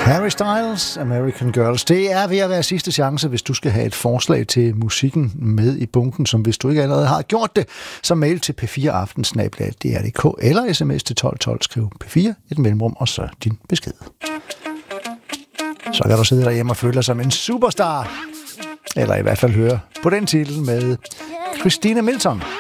Harry Styles, American Girls. Det er ved at være sidste chance, hvis du skal have et forslag til musikken med i bunken, som hvis du ikke allerede har gjort det, så mail til p4aften@dr.dk eller sms til 1212, skriv P4, et mellemrum og så din besked. Så kan du sidde derhjemme og føle dig som en superstar, eller i hvert fald høre på den titel med Christina Milton.